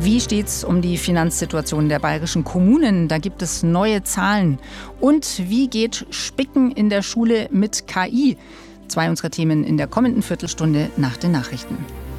Wie steht's um die Finanzsituation der bayerischen Kommunen? Da gibt es neue Zahlen. Und wie geht Spicken in der Schule mit KI? 2 unserer Themen in der kommenden Viertelstunde nach den Nachrichten.